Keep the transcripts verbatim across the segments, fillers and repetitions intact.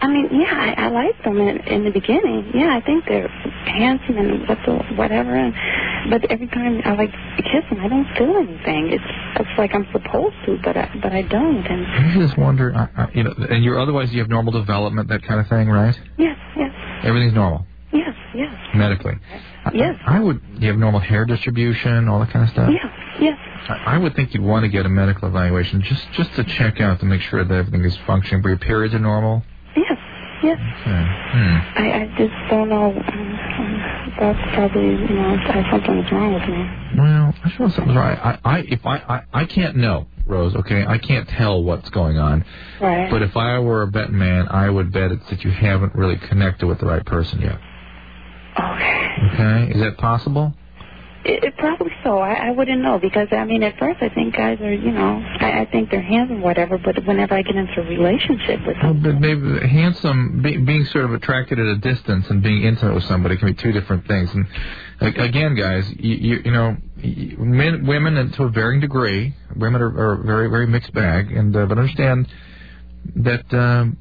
I mean, yeah, I, I like them in, in the beginning. Yeah, I think they're handsome and what the, whatever. And, but every time I like kiss them, I don't feel anything. It's it's like I'm supposed to, but I, but I don't. And I just wonder, uh, uh, you know, and you're otherwise you have normal development, that kind of thing, right? Yes, yes. Everything's normal. Yes, yes. Medically. Yes. I, I would. You have normal hair distribution, all that kind of stuff. Yes, yes. I, I would think you'd want to get a medical evaluation just just to check out to make sure that everything is functioning. But your periods are normal. Yes, yes. Okay. Hmm. I, I just don't know. Um, um, that's probably, you know, something's wrong with me. Well, I feel something's wrong. I, I, if I, I, I can't know, Rose. Okay, I can't tell what's going on. Right. But if I were a betting man, I would bet it's that you haven't really connected with the right person yet. Okay. Okay, is that possible? It, it probably so. I, I wouldn't know because, I mean, at first I think guys are, you know, I, I think they're handsome, whatever, but whenever I get into a relationship with them. Well, but maybe handsome, be, being sort of attracted at a distance and being intimate with somebody can be two different things. And like, again, guys, you, you, you know, men, women, and to a varying degree, women are, are a very, very mixed bag, and uh, but understand that um,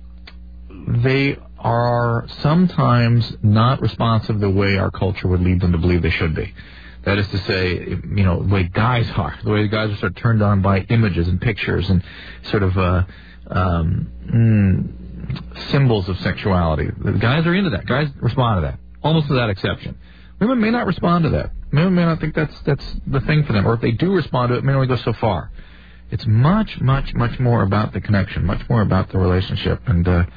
they are sometimes not responsive the way our culture would lead them to believe they should be. That is to say, you know, the way guys are, the way the guys are sort of turned on by images and pictures and sort of uh, um, mm, symbols of sexuality. The guys are into that. Guys respond to that, almost without exception. Women may not respond to that. Women may not think that's that's the thing for them, or if they do respond to it, it may only go so far. It's much, much, much more about the connection, much more about the relationship, and uh,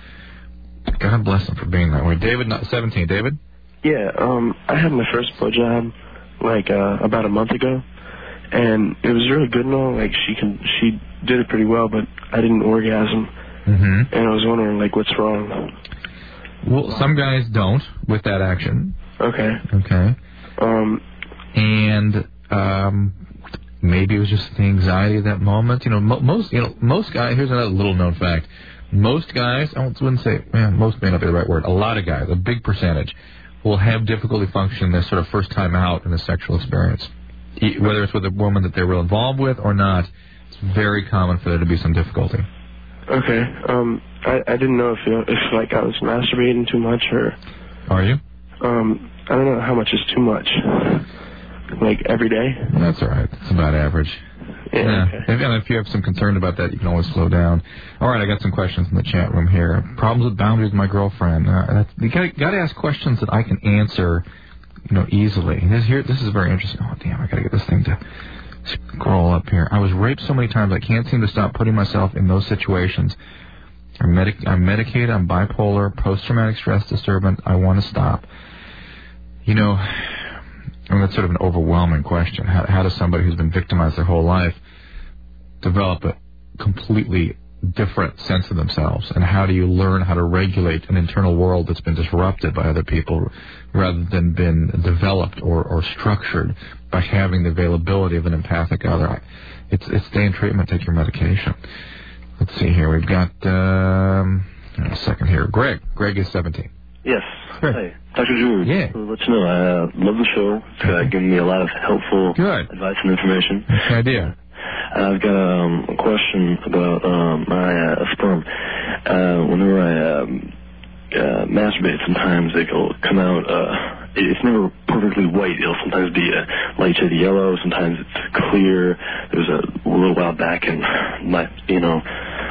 God bless them for being that way. David, not seventeen. David? Yeah, um, I had my first blowjob like uh, about a month ago, and it was really good and all. Like she can, she did it pretty well, but I didn't orgasm, mm-hmm. and I was wondering like what's wrong. Well, some guys don't with that action. Okay. Okay. Um, and um, maybe it was just the anxiety of that moment. You know, mo- most you know most guys. Here's another little known fact. Most guys, I wouldn't say, man, most may not be the right word. A lot of guys, a big percentage, will have difficulty functioning their sort of first time out in a sexual experience. Whether it's with a woman that they're real involved with or not, it's very common for there to be some difficulty. Okay. Um, I, I didn't know if, you know, if like I was masturbating too much or... Are you? Um, I don't know how much is too much. Like every day? That's all right. It's about average. Yeah. yeah. Okay. If, and if you have some concern about that, you can always slow down. All right, I got some questions in the chat room here. Problems with boundaries with my girlfriend. Uh, that's, you got got to ask questions that I can answer, you know, easily. This here, this is very interesting. Oh damn, I got to get this thing to scroll up here. I was raped so many times I can't seem to stop putting myself in those situations. I'm, medic- I'm medicated. I'm bipolar, post-traumatic stress disturbance. I want to stop. You know. I mean, that's sort of an overwhelming question. How, how does somebody who's been victimized their whole life develop a completely different sense of themselves? And how do you learn how to regulate an internal world that's been disrupted by other people rather than been developed or, or structured by having the availability of an empathic other? It's, it's stay in treatment, take your medication. Let's see here. We've got um, a second here. Greg. Greg is seventeen. Yes. Sure. Hi, Doctor Drew. Yeah. I'll let you know, I uh, love the show. It's uh, given me a lot of helpful Good. advice and information. Good idea. I've got um, a question about um, my uh, sperm. Uh, whenever I um, uh, masturbate, sometimes it'll come out, uh, it's never perfectly white. It'll sometimes be a light shade yellow, sometimes it's clear. There was a little while back in my, you know,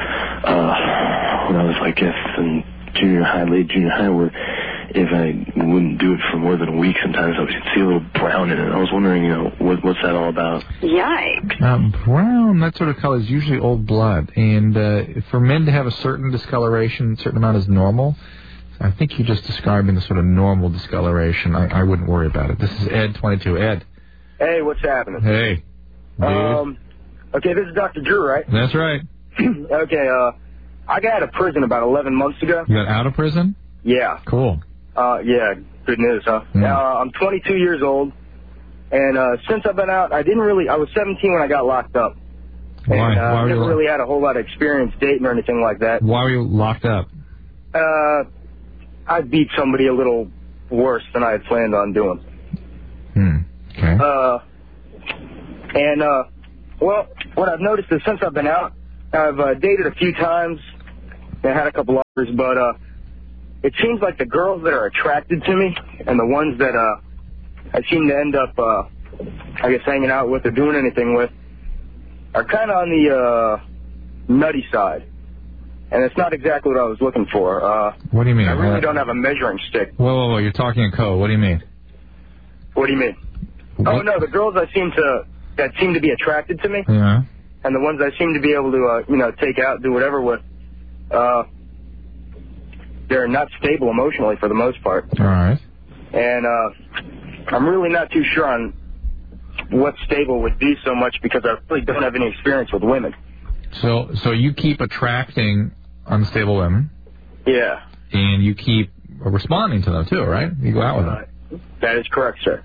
uh, when I was, I guess, in junior high, late junior high, where if I wouldn't do it for more than a week, sometimes I would see a little brown in it. I was wondering, you know, what, what's that all about? Yikes. Uh, brown, that sort of color is usually old blood. And uh, for men to have a certain discoloration, a certain amount is normal. I think you're just describing the sort of normal discoloration. I, I wouldn't worry about it. This is Ed, twenty-two. Ed. Hey, what's happening? Hey. Dude. Um, okay, this is Doctor Drew, right? That's right. Okay, uh, I got out of prison about eleven months ago. You got out of prison? Yeah. Cool. Uh, yeah, good news, huh? Mm. Uh, I'm twenty-two years old, and uh, since I've been out, I didn't really, I was seventeen when I got locked up. Why? And, uh, Why I were never you really had a whole lot of experience dating or anything like that. Why were you locked up? Uh, I beat somebody a little worse than I had planned on doing. Hmm. Okay. Uh, and, uh, well, what I've noticed is since I've been out, I've uh, dated a few times, I had a couple offers, but uh, it seems like the girls that are attracted to me and the ones that uh, I seem to end up, uh, I guess, hanging out with or doing anything with are kind of on the uh, nutty side. And it's not exactly what I was looking for. Uh, what do you mean? I really uh, don't have a measuring stick. Whoa, whoa, whoa, you're talking in code. What do you mean? What do you mean? What? Oh, no, the girls I seem to, that seem to be attracted to me, Yeah. and the ones I seem to be able to, uh, you know, take out, do whatever with, uh, they're not stable emotionally for the most part. All right. And uh, I'm really not too sure on what stable would be so much because I really don't have any experience with women. So, so you keep attracting unstable women. Yeah. And you keep responding to them too, right? You go out with them. Uh, that is correct, sir.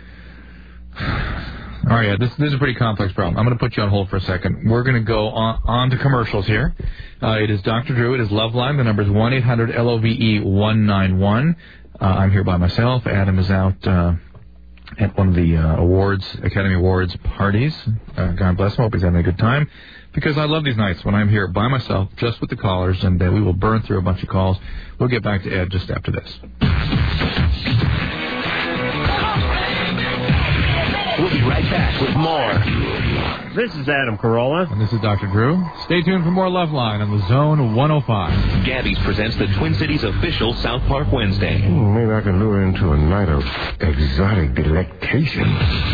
All right, yeah, this, this is a pretty complex problem. I'm going to put you on hold for a second. We're going to go on, on to commercials here. Uh, it is Doctor Drew. It is Loveline. The number is one eight hundred L O V E one nine one. Uh, I'm here by myself. Adam is out uh, at one of the uh, awards, Academy Awards parties. Uh, God bless him. Hope he's having a good time. Because I love these nights when I'm here by myself, just with the callers, and uh, we will burn through a bunch of calls. We'll get back to Ed just after this. We'll be right back with more. This is Adam Carolla. And this is Doctor Drew. Stay tuned for more Loveline on the Zone one oh five. Gabby's presents the Twin Cities official South Park Wednesday. Hmm, maybe I can lure into a night of exotic delectation.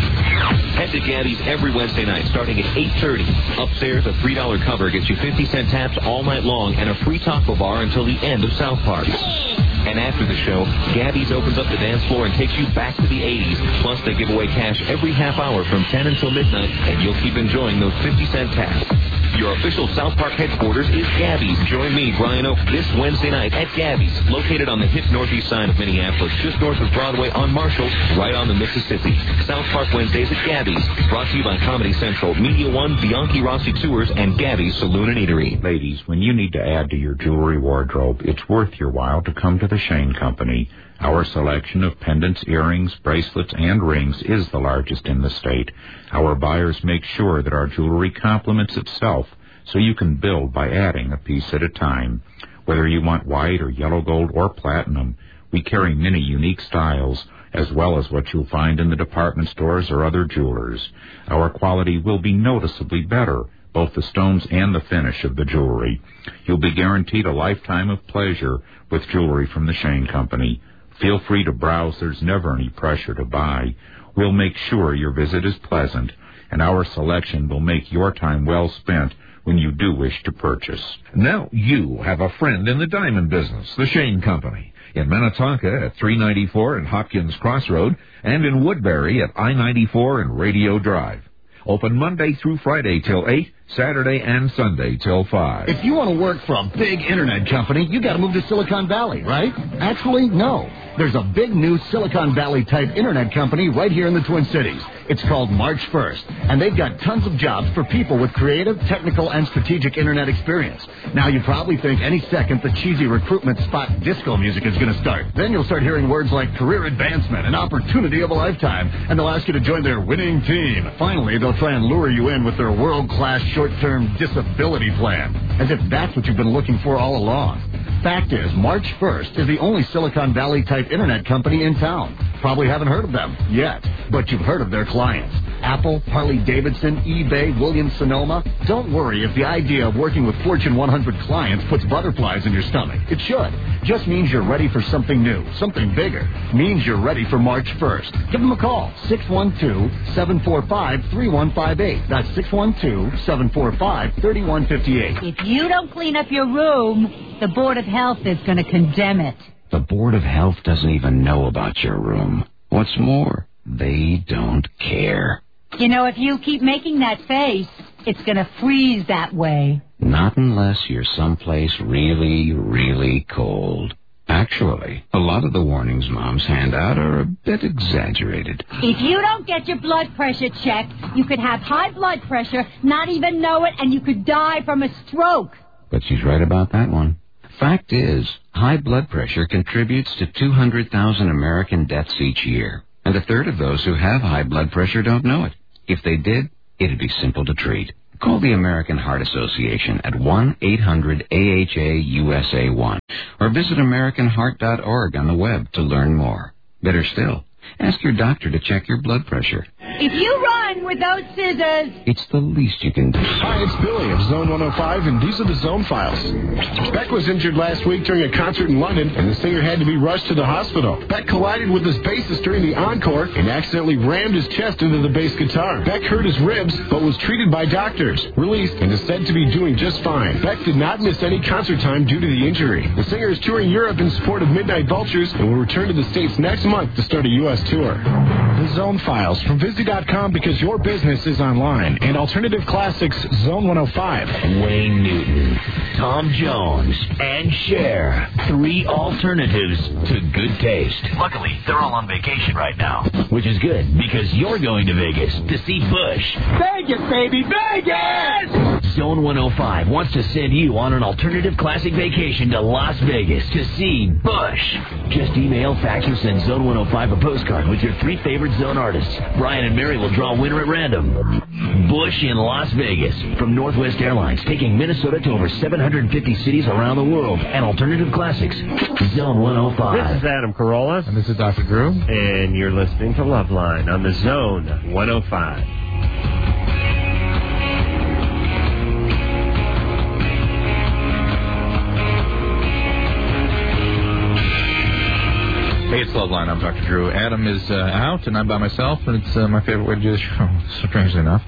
Head to Gabby's every Wednesday night starting at eight thirty. Upstairs, a three dollar cover gets you fifty cent taps all night long and a free taco bar until the end of South Park. And after the show, Gabby's opens up the dance floor and takes you back to the eighties. Plus, they give away cash every half hour from ten until midnight, and you'll keep enjoying those fifty cent taps. Your official South Park headquarters is Gabby's. Join me, Brian Oak, this Wednesday night at Gabby's, located on the hip northeast side of Minneapolis, just north of Broadway on Marshall, right on the Mississippi. South Park Wednesdays at Gabby's. Brought to you by Comedy Central, Media One, Bianchi Rossi Tours, and Gabby's Saloon and Eatery. Ladies, when you need to add to your jewelry wardrobe, it's worth your while to come to the Shane Company. Our selection of pendants, earrings, bracelets, and rings is the largest in the state. Our buyers make sure that our jewelry complements itself, so you can build by adding a piece at a time. Whether you want white or yellow gold or platinum, we carry many unique styles, as well as what you'll find in the department stores or other jewelers. Our quality will be noticeably better, both the stones and the finish of the jewelry. You'll be guaranteed a lifetime of pleasure with jewelry from the Shane Company. Feel free to browse. There's never any pressure to buy. We'll make sure your visit is pleasant, and our selection will make your time well spent when you do wish to purchase. Now you have a friend in the diamond business, the Shane Company. In Minnetonka at three ninety-four and Hopkins Crossroad, and in Woodbury at I ninety-four and Radio Drive. Open Monday through Friday till eight, Saturday and Sunday till five. If you want to work for a big internet company, you got to move to Silicon Valley, right? Actually, no. There's a big new Silicon Valley-type internet company right here in the Twin Cities. It's called March first, and they've got tons of jobs for people with creative, technical, and strategic internet experience. Now, you probably think any second the cheesy recruitment spot disco music is going to start. Then you'll start hearing words like career advancement and opportunity of a lifetime, and they'll ask you to join their winning team. Finally, they'll try and lure you in with their world-class short-term disability plan, as if that's what you've been looking for all along. Fact is, March first is the only Silicon Valley-type internet company in town. Probably haven't heard of them yet, but you've heard of their clients. Apple, Harley-Davidson, eBay, Williams-Sonoma. Don't worry if the idea of working with Fortune one hundred clients puts butterflies in your stomach. It should. Just means you're ready for something new, something bigger. Means you're ready for March first. Give them a call, six one two, seven four five, three one five eight. That's six one two, seven four five, three one five eight. If you don't clean up your room, the Board of Health is going to condemn it. The Board of Health doesn't even know about your room. What's more, they don't care. You know, if you keep making that face, it's going to freeze that way. Not unless you're someplace really, really cold. Actually, a lot of the warnings moms hand out are a bit exaggerated. If you don't get your blood pressure checked, you could have high blood pressure, not even know it, and you could die from a stroke. But she's right about that one. Fact is, high blood pressure contributes to two hundred thousand American deaths each year, and a third of those who have high blood pressure don't know it. If they did, it'd be simple to treat. Call the American Heart Association at one eight hundred A H A U S A one or visit American Heart dot org on the web to learn more. Better still, ask your doctor to check your blood pressure. If you run with those scissors... It's the least you can do. Hi, it's Billy of Zone one oh five, and these are the Zone Files. Beck was injured last week during a concert in London, and the singer had to be rushed to the hospital. Beck collided with his bassist during the encore and accidentally rammed his chest into the bass guitar. Beck hurt his ribs, but was treated by doctors, released, and is said to be doing just fine. Beck did not miss any concert time due to the injury. The singer is touring Europe in support of Midnight Vultures and will return to the States next month to start a U S tour. The Zone Files from Vizzy dot com, because your business is online, and Alternative Classics Zone one oh five. Wayne Newton, Tom Jones, and Cher. Three alternatives to good taste. Luckily, they're all on vacation right now, which is good because you're going to Vegas to see Bush. Vegas, baby, Vegas! Zone one oh five wants to send you on an Alternative Classic vacation to Las Vegas to see Bush. Just email, fax, or send Zone one oh five a postcard with your three favorite Zone artists. Brian and Mary will draw a winner at random. Bush in Las Vegas from Northwest Airlines, taking Minnesota to over seven hundred fifty cities around the world. And Alternative Classics, Zone one oh five. This is Adam Carolla. And this is Doctor Drew. And you're listening to Loveline on the Zone one oh five. Hey, it's Loveline. I'm Doctor Drew. Adam is uh, out, and I'm by myself, and it's uh, my favorite way to do the show, strangely enough.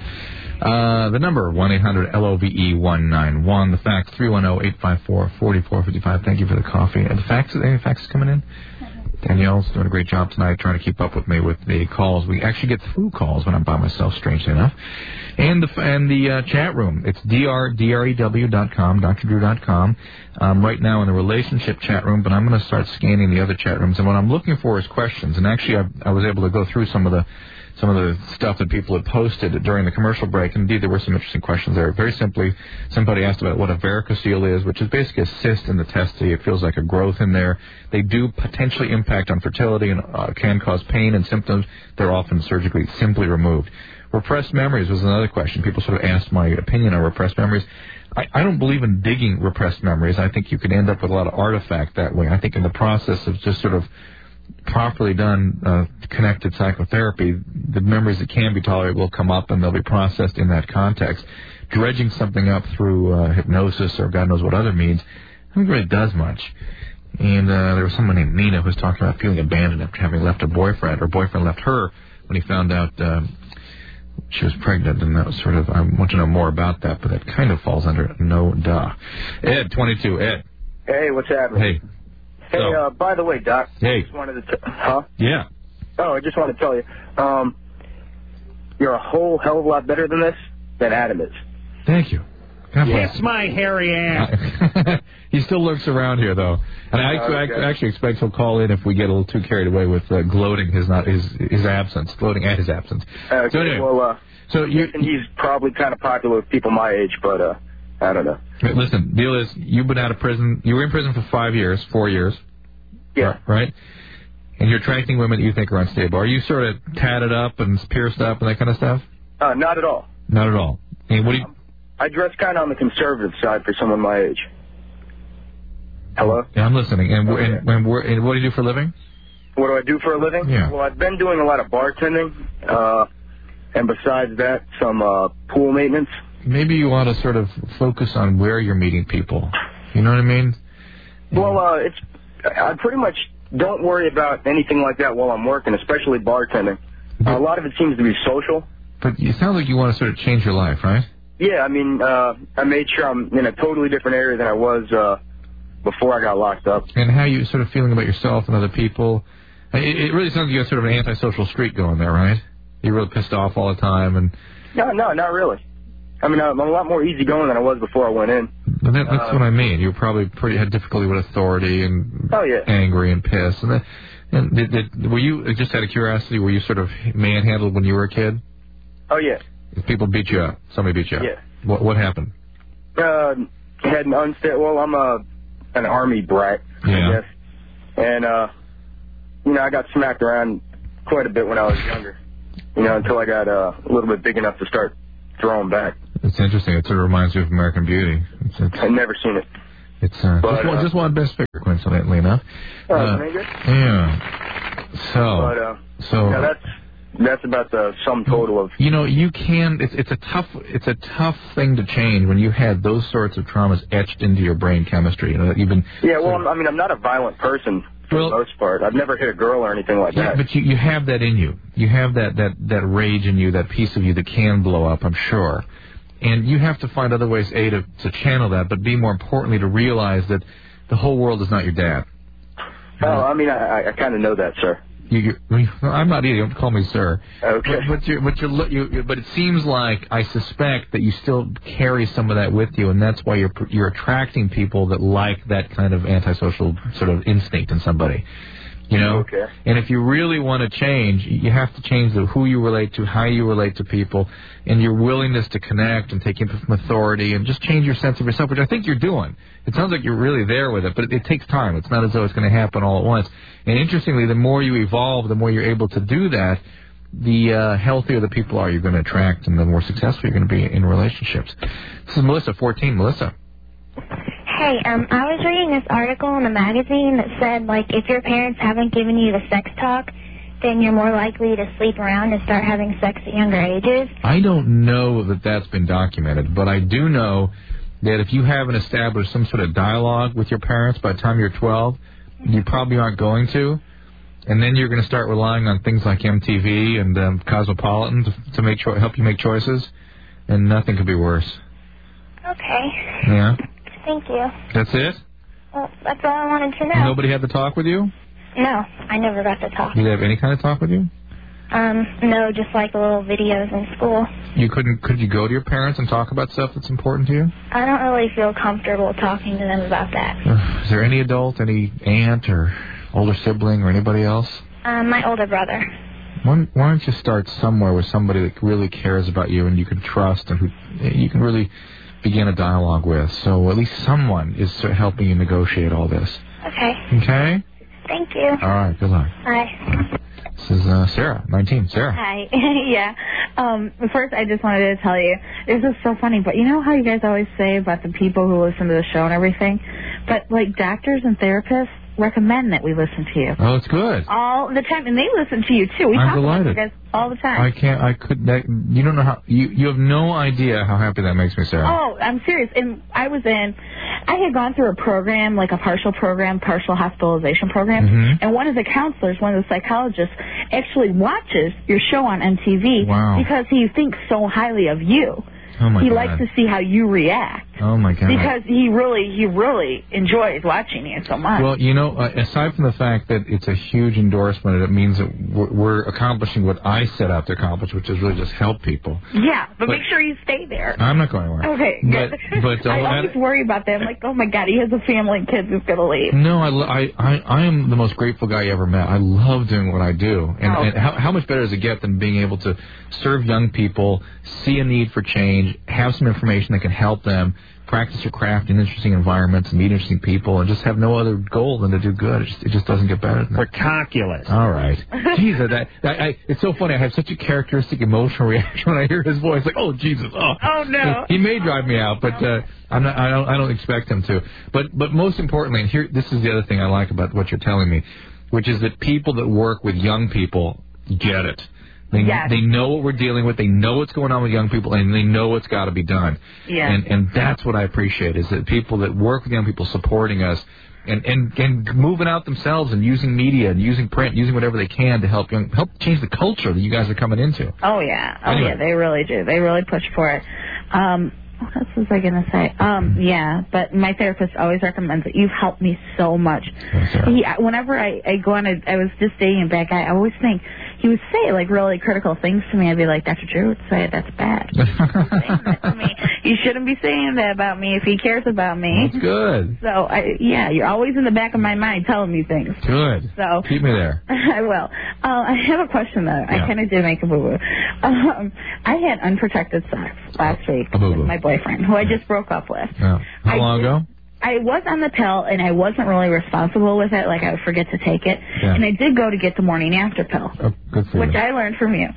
Uh, the number, one eight hundred L O V E one nine one. The fax, three one zero, eight five four, four four five five. Thank you for the coffee. And the fax, any faxes coming in? Danielle's doing a great job tonight trying to keep up with me with the calls. We actually get through calls when I'm by myself, strangely enough. And the and the uh, chat room, it's D R D R E W dot com, D R Drew dot com. Um, right now in the relationship chat room, but I'm going to start scanning the other chat rooms. And what I'm looking for is questions. And actually, I, I was able to go through some of the some of the stuff that people had posted during the commercial break. And indeed, there were some interesting questions there. Very simply, somebody asked about what a varicocele is, which is basically a cyst in the testes. It feels like a growth in there. They do potentially impact on fertility and uh, can cause pain and symptoms. They're often surgically simply removed. Repressed memories was another question. People sort of asked my opinion on repressed memories. I, I don't believe in digging repressed memories. I think you could end up with a lot of artifact that way. I think in the process of just sort of properly done uh, connected psychotherapy, the memories that can be tolerated will come up and they'll be processed in that context. Dredging something up through uh, hypnosis or God knows what other means, I don't think it really does much. And uh, there was someone named Nina who was talking about feeling abandoned after having left a boyfriend, or boyfriend left her when he found out uh, she was pregnant, and that was sort of, I want to know more about that, but that kind of falls under no duh. Ed, twenty-two, Ed. Hey, what's happening? Hey. Hey, So, uh, by the way, Doc. Hey. I just wanted to, t- huh? Yeah. Oh, I just want to tell you, um, you're a whole hell of a lot better than this than Adam is. Thank you. God bless. Kiss my hairy ass. He still lurks around here, though, and I, Oh, okay. I actually expect he'll call in if we get a little too carried away with uh, gloating his not his his absence, gloating at his absence. Okay, so anyway, well, uh, so you, and he's probably kind of popular with people my age, but uh, I don't know. listen, deal is you've been out of prison. You were in prison for five years, four years. Yeah. Right. And you're attracting women that you think are unstable. Are you sort of tatted up and pierced up and that kind of stuff? Uh, not at all. Not at all. And what do you? I dress kind of on the conservative side for someone my age. Hello? Yeah, I'm listening. And, Okay. and, and, where- and what do you do for a living? What do I do for a living? Yeah. Well, I've been doing a lot of bartending, uh, and besides that, some uh, pool maintenance. Maybe you ought to sort of focus on where you're meeting people. You know what I mean? Well, uh, it's I pretty much don't worry about anything like that while I'm working, especially bartending. Uh, a lot of it seems to be social. But it sounds like you want to sort of change your life, right? Yeah, I mean, uh, I made sure I'm in a totally different area than I was uh, before I got locked up. And how you sort of feeling about yourself and other people. It, it really sounds like you have sort of an antisocial streak going there, right? You're real pissed off all the time. and No, no, not really. I mean, I'm a lot more easygoing than I was before I went in. But that, that's Uh, what I mean. You probably pretty had difficulty with authority and Oh, yeah. angry and pissed. And, that, and did, did, were you, just out of curiosity, were you sort of manhandled when you were a kid? Oh, yeah. People beat you up. Somebody beat you up. Yeah. What, what happened? Uh, had an unstable, well, I'm a, an army brat, Yeah. I guess. And, uh, you know, I got smacked around quite a bit when I was younger, you know, until I got uh, a little bit big enough to start throwing back. It's interesting. It sort of reminds me of American Beauty. It's, it's, I've never seen it. It's uh, But, just, one, uh, just one best figure, coincidentally enough. Oh, Uh, very good. yeah. So, But, uh, so yeah, that's that's about the sum total of. you know, you can. It's it's a tough it's a tough thing to change when you had those sorts of traumas etched into your brain chemistry. You know, that you've been. Yeah, well, I'm, I mean, I'm not a violent person for the most part. I've never hit a girl or anything like Yeah, that. but you, you have that in you. You have that, that, that rage in you, that piece of you that can blow up, I'm sure. And you have to find other ways, A, to, to channel that, but B, more importantly, to realize that the whole world is not your dad. Oh, I mean, I, I kind of know that, sir. You, you, well, I'm not either. Don't call me sir. Okay. But, but, you're, but, you're, you, but it seems like, I suspect, that you still carry some of that with you, and that's why you're you're attracting people that like that kind of antisocial sort of instinct in somebody. You know? Okay. And if you really want to change, you have to change the who you relate to, how you relate to people, and your willingness to connect and take some authority and just change your sense of yourself, which I think you're doing. It sounds like you're really there with it, but it, it takes time. It's not as though it's going to happen all at once. And interestingly, the more you evolve, the more you're able to do that, the uh, healthier the people are you're going to attract and the more successful you're going to be in relationships. This is Melissa, fourteen. Melissa. Hey, um, I was reading this article in a magazine that said, like, if your parents haven't given you the sex talk, then you're more likely to sleep around and start having sex at younger ages. I don't know that that's been documented, but I do know that if you haven't established some sort of dialogue with your parents by the time you're twelve, you probably aren't going to. And then you're going to start relying on things like M T V and um, Cosmopolitan to, to make cho- help you make choices, and nothing could be worse. Okay. Yeah? Thank you. That's it? Well, that's all I wanted to know. Nobody had to talk with you? No, I never got to talk. Did they have any kind of talk with you? Um, no, just like little videos in school. You couldn't? Could you go to your parents and talk about stuff that's important to you? I don't really feel comfortable talking to them about that. Is there any adult, any aunt or older sibling or anybody else? Um, my older brother. Why, why don't you start somewhere with somebody that really cares about you and you can trust and who you can really begin a dialogue with, so at least someone is helping you negotiate all this. Okay. Okay? Thank you. All right, good luck. Bye. This is uh, Sarah, nineteen. Sarah. Hi. yeah. Um, first, I just wanted to tell you, this is so funny, but you know how you guys always say about the people who listen to the show and everything? But, like, doctors and therapists recommend that we listen to you. Oh, it's good. All the time, and they listen to you, too. We I'm talk delighted. about you guys all the time. I can't, I could, that, you don't know how, you, you have no idea how happy that makes me, Sarah. Oh, I'm serious. And I was in, I had gone through a program, like a partial program, partial hospitalization program, Mhm. and one of the counselors, one of the psychologists, actually watches your show on M T V Wow. because he thinks so highly of you. Oh, my he God. likes to see how you react. Oh, my God. Because he really, he really enjoys watching you so much. Well, you know, uh, aside from the fact that it's a huge endorsement, it means that we're, we're accomplishing what I set out to accomplish, which is really just help people. yeah, but, but- make sure you stay there. I'm not going anywhere. Okay, But, good. but, uh, I always that- worry about that. I'm like, oh my God, he has a family and kids who's going to leave. No, I, lo- I, I, I am the most grateful guy you ever met. I love doing what I do. And, Oh. and how, how much better does it get than being able to serve young people, see a need for change, have some information that can help them, practice your craft in interesting environments, meet interesting people, and just have no other goal than to do good. It just, it just doesn't get better than that. Ridiculous. All right. Jesus, that, that, I, it's so funny. I have such a characteristic emotional reaction when I hear his voice. Like, oh, Jesus. Oh, Oh, no. He, he may drive me out, but uh, I'm not, I, don't, I don't expect him to. But, but most importantly, and here, this is the other thing I like about what you're telling me, which is that people that work with young people get it. They, Yes. they know what we're dealing with. They know what's going on with young people, and they know what's got to be done. Yeah. And and that's what I appreciate, is that people that work with young people supporting us and, and, and moving out themselves and using media and using print, using whatever they can to help young, help change the culture that you guys are coming into. Oh, yeah. Oh, Anyway. yeah, they really do. They really push for it. Um, what else was I going to say? Um, yeah, but my therapist always recommends it. You've helped me so much. He, whenever I, I go on a, I was just dating a bad guy, I always think, he would say, like, really critical things to me. I'd be like, Doctor Drew would say, that's bad. You shouldn't be saying that to me. You shouldn't be saying that about me if he cares about me. That's good. So, I, yeah, you're always in the back of my mind telling me things. Good. So Keep me there. I will. Uh, I have a question, though. I Yeah. kind of did make a boo-boo. Um, I had unprotected sex last week A boo-boo. with my boyfriend, who I just broke up with. Yeah. How I long did- ago? I was on the pill, and I wasn't really responsible with it. Like, I would forget to take it. Yeah. And I did go to get the morning after pill, Oh, good for which you. I learned from you.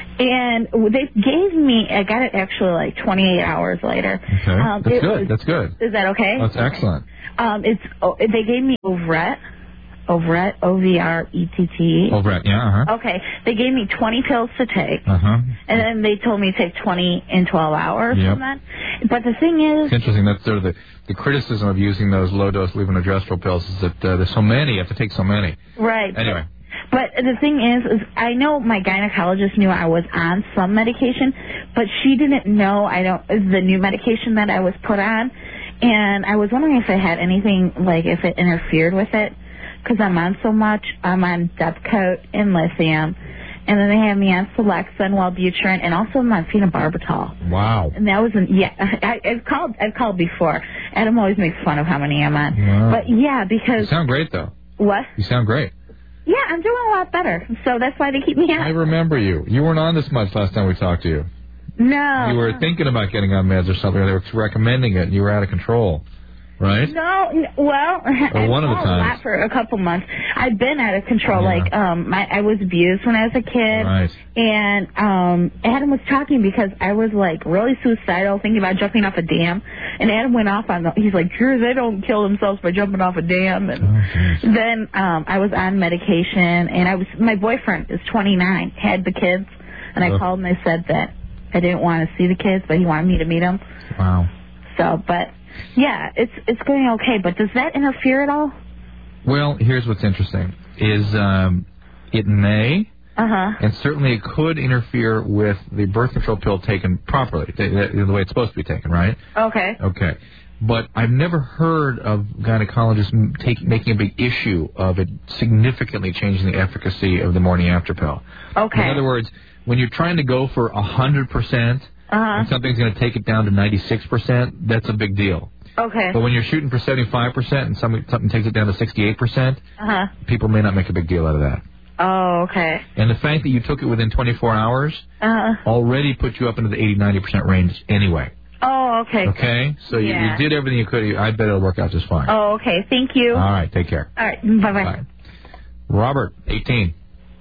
And they gave me, I got it actually like twenty-eight hours later. Okay. Um, That's it good. was- That's good. Is that okay? That's excellent. Um, it's oh, they gave me Ovret, Ovret, O V R E T T. Ovret, yeah, uh-huh. Okay, they gave me twenty pills to take, Uh-huh. and then they told me to take twenty in twelve hours Yep. from that. But the thing is, It's interesting. That's sort of the, the criticism of using those low-dose levonorgestrel pills is that uh, there's so many. You have to take so many. right? Anyway. But the thing is, is I know my gynecologist knew I was on some medication, but she didn't know I don't the new medication that I was put on, and I was wondering if it had anything like if it interfered with it, because I'm on so much. I'm on Depakote and lithium, and then they have me on Celexa and Wellbutrin, and also I'm on phenobarbital. Wow. And that was an, yeah. I, I've called I've called before. Adam always makes fun of how many I'm on, Wow. but yeah, You because sound great, though. what? You sound great. Yeah, I'm doing a lot better, so that's why they keep me on. I remember you. You weren't on this much last time we talked to you. No. You were thinking about getting on meds or something, or they were recommending it, and you were out of control, right? No, n- well, Or one of the I've times. a lot for a couple months. I've been out of control. Yeah. Like, um, my I was abused when I was a kid, Right. and um, Adam was talking because I was like really suicidal, thinking about jumping off a dam. And Adam went off on the. He's like, "Sure, they don't kill themselves by jumping off a dam." And Oh, then um, I was on medication, and I was my boyfriend is twenty-nine, had the kids, and I Ugh. called and I said that I didn't want to see the kids, but he wanted me to meet them. Wow. So, but yeah, it's it's going okay. But does that interfere at all? Well, here's what's interesting: is um, it may, Uh huh. and certainly it could interfere with the birth control pill taken properly, the, the, the way it's supposed to be taken, right? Okay. Okay. But I've never heard of gynecologists m- take, making a big issue of it significantly changing the efficacy of the morning after pill. Okay. In other words, when you're trying to go for one hundred percent Uh-huh. and something's going to take it down to ninety-six percent, that's a big deal. Okay. But when you're shooting for seventy-five percent and something, something takes it down to sixty-eight percent, Uh huh. people may not make a big deal out of that. Oh, okay. And the fact that you took it within twenty-four hours Uh huh. already put you up into the eighty, ninety percent range anyway. Oh, okay. Okay? So you, Yeah. you did everything you could. I bet it'll work out just fine. Oh, okay. Thank you. All right, take care. All right. Bye bye. Bye. Robert, eighteen.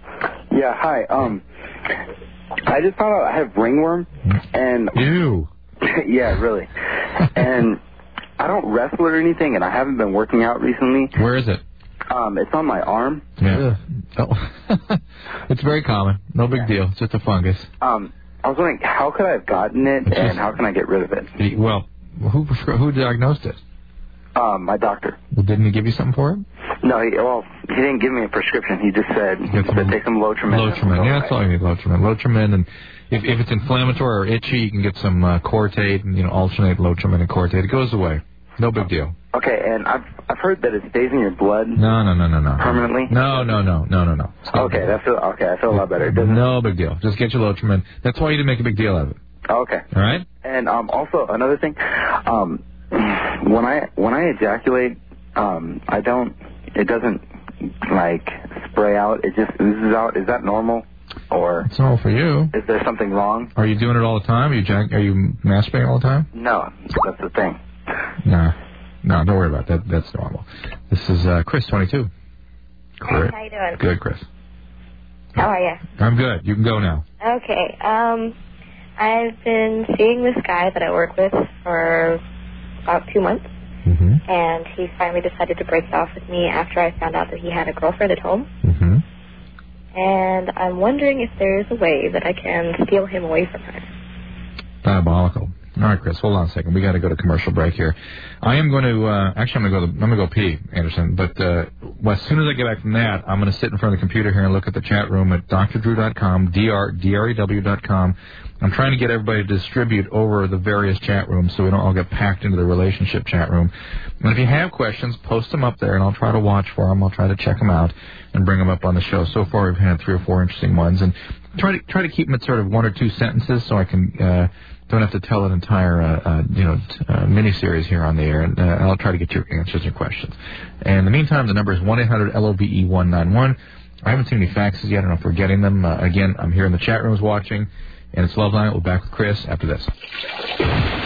Yeah, hi. Um, I just found out I have ringworm, and Ew. yeah, really. And I don't wrestle or anything, and I haven't been working out recently. Where is it? Um, it's on my arm. Yeah. Oh. It's very common. No big deal. It's just a fungus. Um, I was wondering how could I have gotten it, It's and just- how can I get rid of it? Well, who prescri- who diagnosed it? Um, my doctor. Well, didn't he give you something for it? No, he, well, he didn't give me a prescription. He just said to take some Lotrimin. Lotrimin. Yeah, that's all you need, Lotrimin. Lotrimin, and if, if it's inflammatory or itchy, you can get some uh, Cortate and, you know, alternate Lotrimin and Cortate. It goes away. No big deal. Okay, and I've I've heard that it stays in your blood No, no, no, no, no. permanently. No, no, no, no, no, no. Okay, that's okay. I feel a lot better. It doesn't. No big deal. Just get your Lotrimin. That's why you didn't make a big deal out of it. Okay. All right? And um, also another thing, um, when I when I ejaculate, um, I don't. It doesn't like spray out. It just oozes out. Is that normal, or It's all for you. is there something wrong? Are you doing it all the time? Are you jack- Are you masturbating all the time? No, that's the thing. No. No, don't worry about that. That's normal. This is uh, Chris, twenty-two. Chris. How you doing? Good, Chris. How are you? I'm good. You can go now. Okay. Um, I've been seeing this guy that I work with for about two months, Mm-hmm. and he finally decided to break it off with me after I found out that he had a girlfriend at home. Mm-hmm. And I'm wondering if there is a way that I can steal him away from her. Diabolical. All right, Chris, hold on a second. We got to go to commercial break here. I am going to, uh, actually, I'm going to go, to, I'm going to go pee, Anderson. But uh, well, as soon as I get back from that, I'm going to sit in front of the computer here and look at the chat room at d r drew dot com, D R D R E W dot com. I'm trying to get everybody to distribute over the various chat rooms so we don't all get packed into the relationship chat room. And if you have questions, post them up there, and I'll try to watch for them. I'll try to check them out and bring them up on the show. So far, we've had three or four interesting ones, and try to try to keep them at sort of one or two sentences so I can uh, don't have to tell an entire uh, uh, you know t- uh, mini-series here on the air, and uh, I'll try to get your answers and questions. And in the meantime, the number is one eight hundred L O V E one nine one. I haven't seen any faxes yet. I don't know if we're getting them. Uh, again, I'm here in the chat rooms watching, and it's Love Line. We'll be back with Chris after this.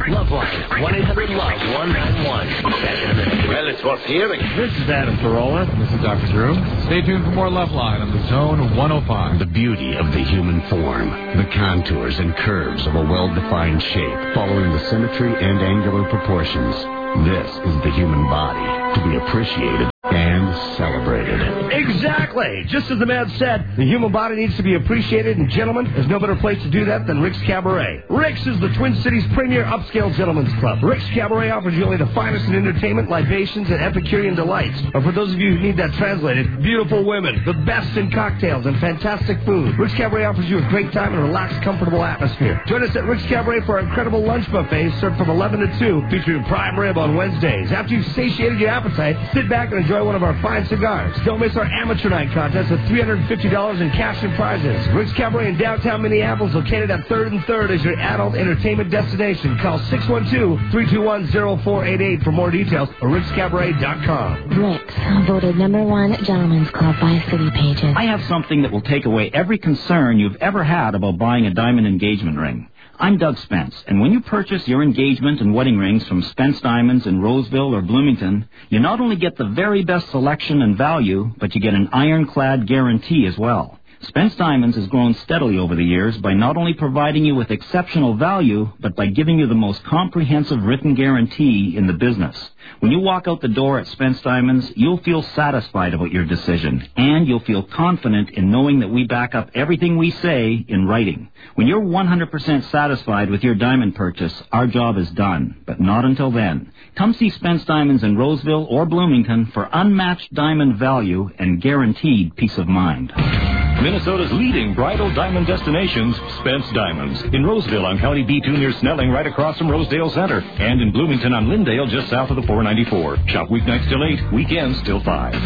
Loveline, one eight hundred love one nine one. Back in a minute. Well, it's worth hearing. This is Adam Carolla. This is Doctor Drew. Stay tuned for more Loveline on the Zone one oh five. The beauty of the human form, the contours and curves of a well-defined shape, following the symmetry and angular proportions. This is the human body, to be appreciated and celebrated. Exactly. Just as the man said, the human body needs to be appreciated, and gentlemen, there's no better place to do that than Rick's Cabaret. Rick's is the Twin Cities' premier upscale gentlemen's club. Rick's Cabaret offers you only the finest in entertainment, libations, and Epicurean delights. Or for those of you who need that translated, beautiful women, the best in cocktails, and fantastic food. Rick's Cabaret offers you a great time and a relaxed, comfortable atmosphere. Join us at Rick's Cabaret for our incredible lunch buffet served from eleven to two, featuring prime rib on Wednesdays. After you've satiated your appetite, sit back and enjoy one of our fine cigars. Don't miss our amateur night contest with three hundred fifty dollars in cash and prizes. Rick's Cabaret in downtown Minneapolis, located at third and third, is your adult entertainment destination. Call six one two, three two one, zero four eight eight for more details or ricks cabaret dot com. Rick's, voted number one gentleman's club by City Pages. I have something that will take away every concern you've ever had about buying a diamond engagement ring. I'm Doug Spence, and when you purchase your engagement and wedding rings from Spence Diamonds in Roseville or Bloomington, you not only get the very best selection and value, but you get an ironclad guarantee as well. Spence Diamonds has grown steadily over the years by not only providing you with exceptional value, but by giving you the most comprehensive written guarantee in the business. When you walk out the door at Spence Diamonds, you'll feel satisfied about your decision, and you'll feel confident in knowing that we back up everything we say in writing. When you're one hundred percent satisfied with your diamond purchase, our job is done, but not until then. Come see Spence Diamonds in Roseville or Bloomington for unmatched diamond value and guaranteed peace of mind. Minnesota's leading bridal diamond destinations, Spence Diamonds. In Roseville on County B two near Snelling, right across from Rosedale Center. And in Bloomington on Lyndale, just south of the four ninety-four. Shop weeknights till eight, weekends till five.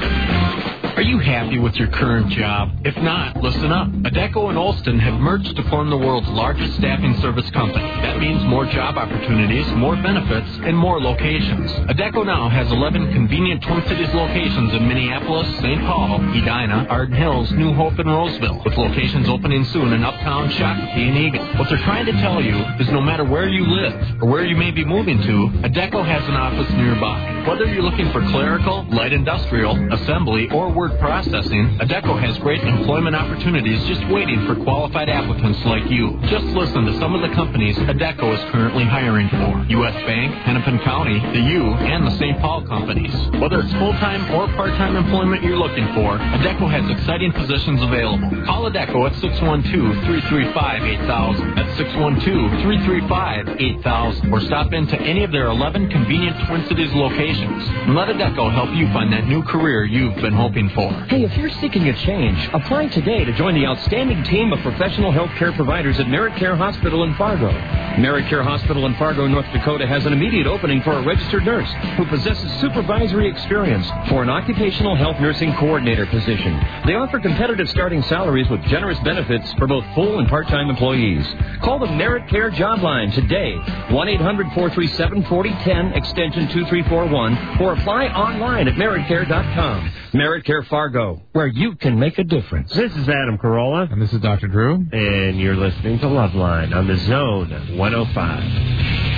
Are you happy with your current job? If not, listen up. Adecco and Olston have merged to form the world's largest staffing service company. That means more job opportunities, more benefits, and more locations. Adecco now has eleven convenient Twin Cities locations in Minneapolis, Saint Paul, Edina, Arden Hills, New Hope, and Roseville, with locations opening soon in Uptown, Shakopee, and Eagan. What they're trying to tell you is no matter where you live or where you may be moving to, Adecco has an office nearby. Whether you're looking for clerical, light industrial, assembly, or word processing, Adecco has great employment opportunities just waiting for qualified applicants like you. Just listen to some of the companies Adecco is currently hiring for. U S Bank, Hennepin County, the U, and the Saint Paul companies. Whether it's full-time or part-time employment you're looking for, Adecco has exciting positions available. Call Adecco at six one two, three three five, eight thousand. That's six one two, three three five, eight thousand. Or stop into any of their eleven convenient Twin Cities locations. And let Adecco help you find that new career you've been hoping for. Hey, if you're seeking a change, apply today to join the outstanding team of professional health care providers at Merit Care Hospital in Fargo. Merit Care Hospital in Fargo, North Dakota has an immediate opening for a registered nurse who possesses supervisory experience for an occupational health nursing coordinator position. They offer competitive starting salaries with generous benefits for both full and part-time employees. Call the Merit Care Job Line today, one eight hundred, four three seven, four zero one zero, extension two three four one, or apply online at merit care dot com. Merit Care Fargo, where you can make a difference. This is Adam Carolla. And this is Doctor Drew. And you're listening to Loveline on the Zone one oh five.